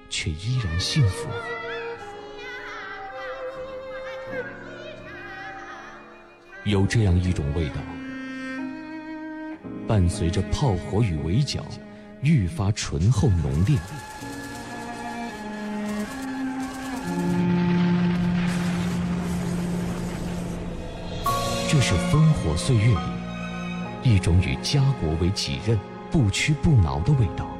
却依然幸福。有这样一种味道，伴随着炮火与围剿，愈发醇厚浓烈。这是烽火岁月里一种与家国为己任、不屈不挠的味道。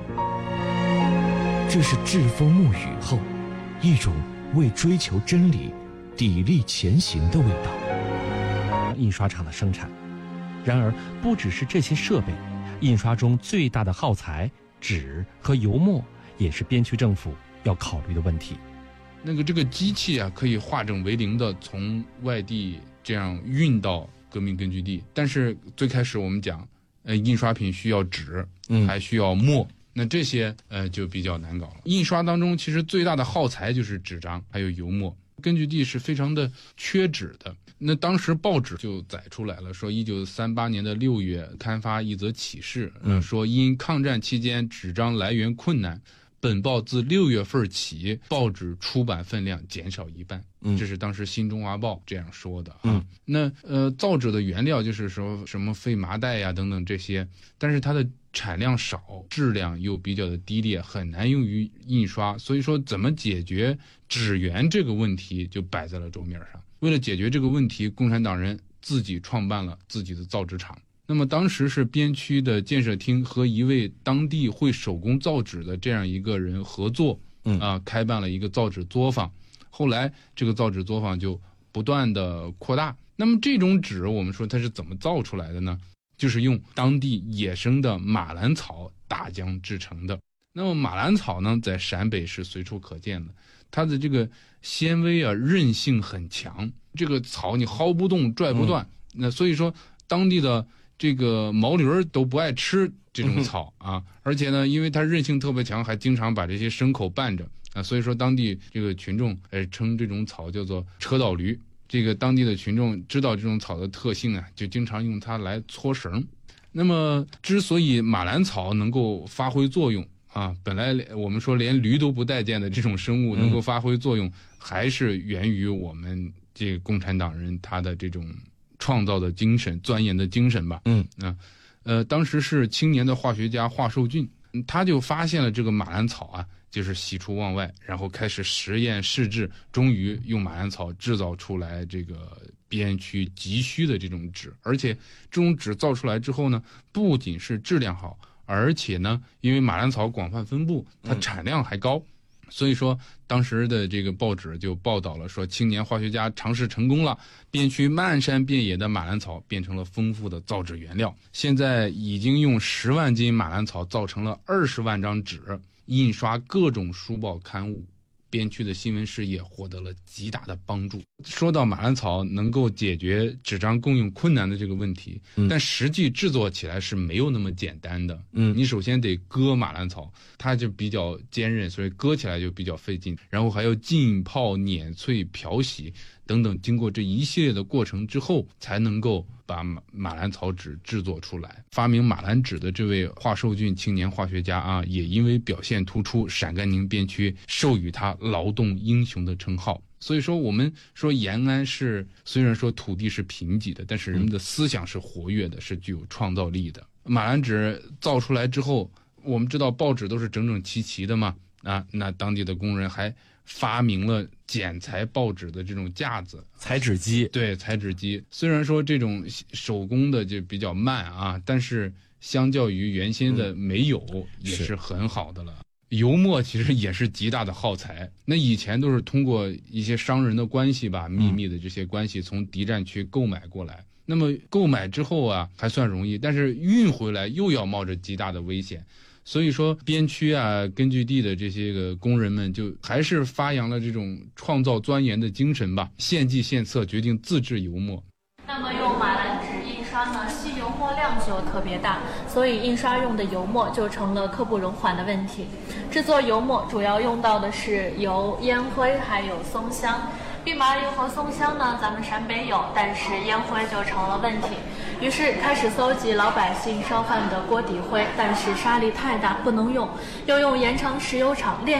这是栉风沐雨后一种为追求真理、砥砺前行的味道。 印刷厂的生产，然而不只是这些设备，印刷中最大的耗材纸和油墨也是边区政府要考虑的问题。 这个机器啊，可以化整为零的从外地这样运到革命根据地，但是最开始我们讲，印刷品需要纸，还需要墨，那这些就比较难搞了。印刷当中其实最大的耗材就是纸张还有油墨，根据地是非常的缺纸的。那当时报纸就载出来了，说1938年的6月刊发一则启事，说因抗战期间纸张来源困难，本报自6月份起报纸出版分量减少一半。这是当时新中华报这样说的啊。那造纸的原料就是说什么废麻袋呀等等这些，但是它的产量少，质量又比较的低劣，很难用于印刷，所以说怎么解决纸源这个问题就摆在了桌面上。为了解决这个问题，共产党人自己创办了自己的造纸厂。那么当时是边区的建设厅和一位当地会手工造纸的这样一个人合作，开办了一个造纸作坊。后来这个造纸作坊就不断的扩大。那么这种纸我们说它是怎么造出来的呢？就是用当地野生的马兰草打浆制成的。那么马兰草呢，在陕北是随处可见的，它的这个纤维啊韧性很强，这个草你薅不动拽不断，那所以说当地的这个毛驴都不爱吃这种草啊，而且呢因为它韧性特别强，还经常把这些牲口绊着啊，所以说当地这个群众称这种草叫做车倒驴。这个当地的群众知道这种草的特性啊，就经常用它来搓绳。那么之所以马兰草能够发挥作用啊，本来我们说连驴都不待见的这种生物能够发挥作用，还是源于我们这个共产党人他的这种创造的精神、钻研的精神吧。当时是青年的化学家华寿俊，他就发现了这个马兰草啊，就是喜出望外，然后开始实验试制，终于用马兰草制造出来这个边区急需的这种纸。而且这种纸造出来之后呢，不仅是质量好，而且呢因为马兰草广泛分布，它产量还高，所以说当时的这个报纸就报道了，说青年化学家尝试成功了，边区漫山遍野的马兰草变成了丰富的造纸原料，现在已经用10万斤马兰草造成了20万张纸，印刷各种书报刊物，边区的新闻事业获得了极大的帮助。说到马兰草能够解决纸张供应困难的这个问题，但实际制作起来是没有那么简单的。你首先得割马兰草，它就比较坚韧，所以割起来就比较费劲，然后还要浸泡、碾碎、漂洗等等，经过这一系列的过程之后，才能够把马兰草纸制作出来。发明马兰纸的这位华寿俊青年化学家啊，也因为表现突出，陕甘宁边区授予他劳动英雄的称号。所以说我们说延安是虽然说土地是贫瘠的，但是人们的思想是活跃的，是具有创造力的。马兰纸造出来之后，我们知道报纸都是整整齐齐的嘛，那当地的工人还发明了剪裁报纸的这种架子， 裁纸机。 对，裁纸机。虽然说这种手工的就比较慢啊，但是相较于原先的没有，也是很好的了。油墨其实也是极大的耗材，那以前都是通过一些商人的关系吧，秘密的这些关系从敌占区购买过来。那么购买之后啊还算容易，但是运回来又要冒着极大的危险。所以说边区啊根据地的这些个工人们就还是发扬了这种创造钻研的精神吧，献计献策，决定自制油墨。 那么用马兰纸印刷呢，吸油墨量就特别大，所以印刷用的油墨就成了刻不容缓的问题。制作油墨主要用到的是油、烟灰还有松香。蓖麻油和松香呢，咱们陕北有，但是烟灰就成了问题。于是开始搜集老百姓烧饭的锅底灰，但是沙粒太大不能用，又用盐城石油厂炼